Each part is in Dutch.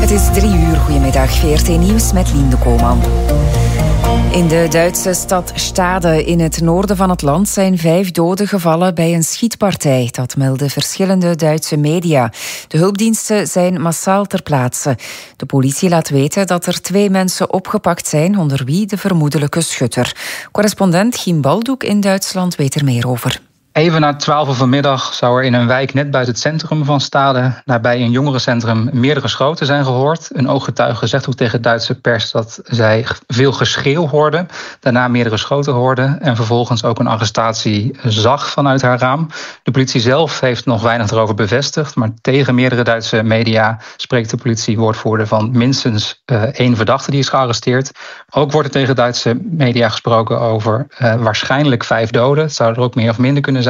Het is 3:00. Goedemiddag, VRT Nieuws met Lien de Koolman. In de Duitse stad Stade in het noorden van het land zijn 5 doden gevallen bij een schietpartij. Dat melden verschillende Duitse media. De hulpdiensten zijn massaal ter plaatse. De politie laat weten dat er 2 mensen opgepakt zijn, onder wie de vermoedelijke schutter. Correspondent Giem Baldoek in Duitsland weet er meer over. Even na 12:00 vanmiddag zou er in een wijk net buiten het centrum van Stade, nabij een jongerencentrum, meerdere schoten zijn gehoord. Een ooggetuige zegt ook tegen de Duitse pers dat zij veel geschreeuw hoorde, daarna meerdere schoten hoorde en vervolgens ook een arrestatie zag vanuit haar raam. De politie zelf heeft nog weinig erover bevestigd, maar tegen meerdere Duitse media spreekt de politiewoordvoerder van minstens 1 verdachte die is gearresteerd. Ook wordt er tegen Duitse media gesproken over waarschijnlijk 5 doden. Het zouden er ook meer of minder kunnen zijn.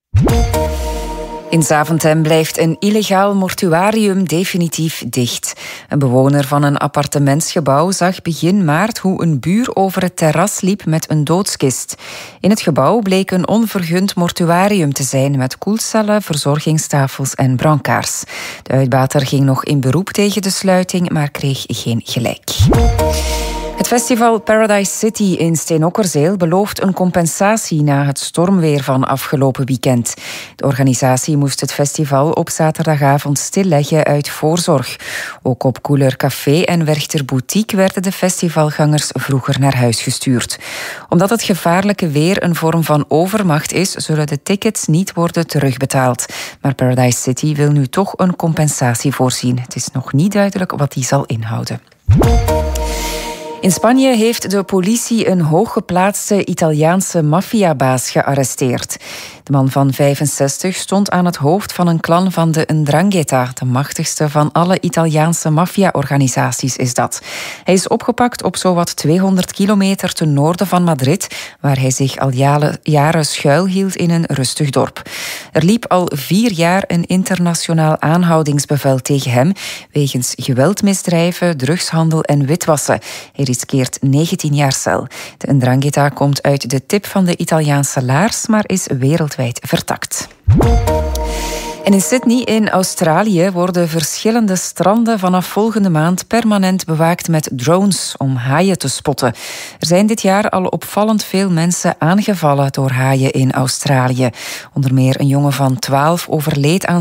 In Zaventem blijft een illegaal mortuarium definitief dicht. Een bewoner van een appartementsgebouw zag begin maart hoe een buur over het terras liep met een doodskist. In het gebouw bleek een onvergund mortuarium te zijn met koelcellen, verzorgingstafels en brancards. De uitbater ging nog in beroep tegen de sluiting, maar kreeg geen gelijk. Het festival Paradise City in Steenokkerzeel belooft een compensatie na het stormweer van afgelopen weekend. De organisatie moest het festival op zaterdagavond stilleggen uit voorzorg. Ook op Couleur Café en Werchter Boutique werden de festivalgangers vroeger naar huis gestuurd. Omdat het gevaarlijke weer een vorm van overmacht is, zullen de tickets niet worden terugbetaald. Maar Paradise City wil nu toch een compensatie voorzien. Het is nog niet duidelijk wat die zal inhouden. In Spanje heeft de politie een hooggeplaatste Italiaanse maffiabaas gearresteerd. De man van 65 stond aan het hoofd van een clan van de 'Ndrangheta, de machtigste van alle Italiaanse maffia-organisaties is dat. Hij is opgepakt op zowat 200 kilometer ten noorden van Madrid, waar hij zich al jaren schuilhield in een rustig dorp. Er liep al 4 jaar een internationaal aanhoudingsbevel tegen hem, wegens geweldmisdrijven, drugshandel en witwassen. Hij riskeert 19 jaar cel. De 'Ndrangheta komt uit de tip van de Italiaanse laars, maar is wereldwijd vertakt. En in Sydney in Australië worden verschillende stranden vanaf volgende maand permanent bewaakt met drones om haaien te spotten. Er zijn dit jaar al opvallend veel mensen aangevallen door haaien in Australië. Onder meer een jongen van 12 overleed aan